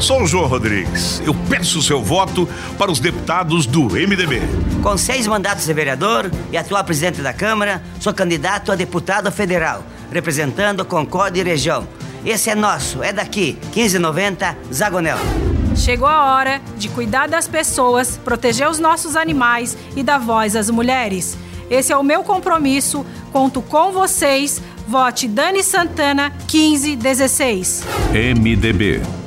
Sou o João Rodrigues. Eu peço o seu voto para os deputados do MDB. Com 6 mandatos de vereador e atual presidente da Câmara, sou candidato a deputado federal, representando Concórdia e região. Esse é nosso, é daqui, 1590, Zagonel. Chegou a hora de cuidar das pessoas, proteger os nossos animais e dar voz às mulheres. Esse é o meu compromisso, conto com vocês. Vote Dani Santana 1516. MDB.